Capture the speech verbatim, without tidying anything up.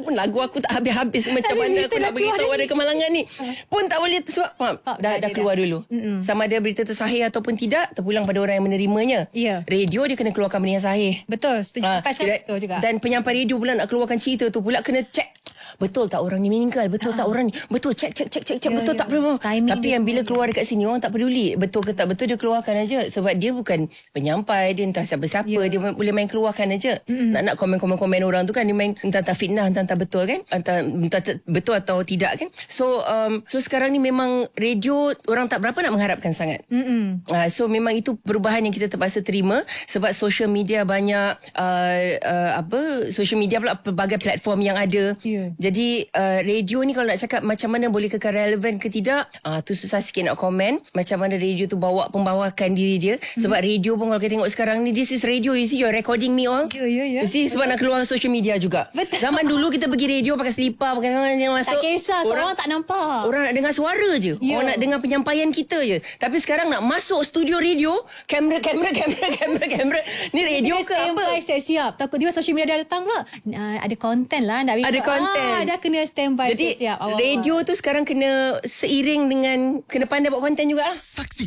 pun lagu aku tak habis-habis. Macam mana aku nak beritahu ada kemalangan ni. Pun tak boleh sebab faham, oh, dah, dah keluar dah. dulu. Mm-mm. Sama ada berita tu sahih ataupun tidak, terpulang pada orang yang menerimanya. Yeah. Radio dia kena keluarkan benda yang sahih. Betul, setuju. Ha, betul juga. Dan penyampai radio pula nak keluarkan cerita tu pula kena check. Betul tak orang ni meninggal? Betul ha. tak orang ni? Betul, cek, cek, cek, cek, cek. Yeah, betul yeah. tak perlu. Tapi yang bila keluar dekat sini, orang tak peduli. Betul ke tak betul, dia keluarkan aja. Sebab dia bukan penyampai, dia entah siapa-siapa. Yeah. Dia boleh main keluarkan aja. Mm-hmm. Nak nak komen-komen-komen orang tu kan, dia main entah-entah fitnah, entah-entah betul kan? Entah, entah betul atau tidak kan? So, um, so sekarang ni memang radio, orang tak berapa nak mengharapkan sangat. Mm-hmm. Uh, so, memang itu perubahan yang kita terpaksa terima. Sebab social media banyak, uh, uh, apa, social media pula pelbagai platform yang ada. Yeah. Jadi uh, radio ni kalau nak cakap macam mana boleh kekal relevan ke tidak, uh, tu susah sikit nak komen. Macam mana radio tu bawa pembawakan diri dia. Sebab hmm. radio pun kalau kita tengok sekarang ni, this is radio, you see, you're recording me all. Ya, ya, ya. You see, sebab nak keluar social media juga. Betul. Zaman dulu kita pergi radio pakai selipar, pakai yang masuk. Tak kisah, orang, orang tak nampak. Orang nak dengar suara je. Ya. Orang nak dengar penyampaian kita je. Tapi sekarang nak masuk studio radio, kamera, kamera, kamera, kamera, kamera. Ni radio ke apa? Siap-siap. Takut dia social media dah datang pula. Uh, ada konten lah. Nak ada konten. Ah, dah kena standby. Jadi siap. radio tu sekarang kena seiring dengan kena pandai buat konten jugalah. Saksi